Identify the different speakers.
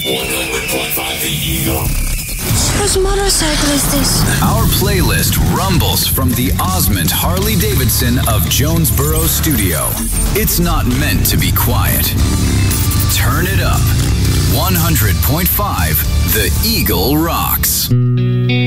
Speaker 1: 100.5 The Eagle.
Speaker 2: Whose motorcycle is this?
Speaker 3: Our playlist rumbles from the Osmond Harley-Davidson of Jonesboro Studio. It's not meant to be quiet. Turn it up. 100.5 The Eagle rocks.